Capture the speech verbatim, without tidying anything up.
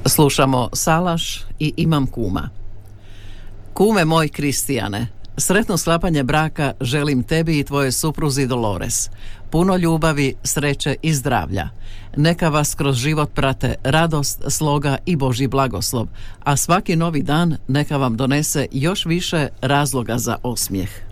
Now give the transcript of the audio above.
Slušamo Salaš i Imam kuma. Kume moj Kristijane, sretno sklapanje braka želim tebi i tvojoj supruzi Dolores. Puno ljubavi, sreće i zdravlja. Neka vas kroz život prate radost, sloga i Božji blagoslov, a svaki novi dan neka vam donese još više razloga za osmijeh.